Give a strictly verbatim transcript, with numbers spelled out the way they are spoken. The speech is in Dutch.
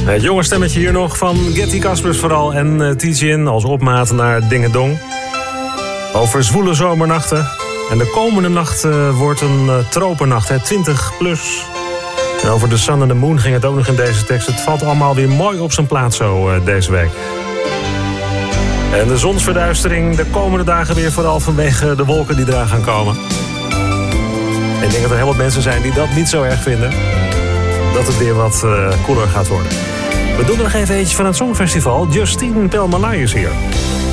Het jonge stemmetje hier nog van Getty Caspers vooral en uh, Tijen als opmaat naar Dingedong. Over zwoele zomernachten. En de komende nacht uh, wordt een uh, tropennacht, hè, twintig plus. En over de sun en the moon ging het ook nog in deze tekst. Het valt allemaal weer mooi op zijn plaats zo uh, deze week. En de zonsverduistering de komende dagen weer vooral vanwege de wolken die eraan gaan komen. En ik denk dat er heel wat mensen zijn die dat niet zo erg vinden. Dat het weer wat uh, koeler gaat worden. We doen er nog even eentje van het Songfestival. Justine Pelmalaai is hier.